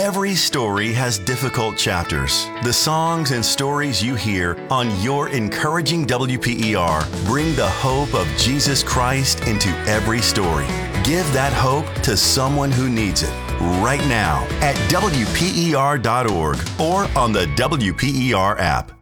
Every story has difficult chapters. The songs and stories you hear on your encouraging WPER bring the hope of Jesus Christ into every story. Give that hope to someone who needs it right now at WPER.org or on the WPER app.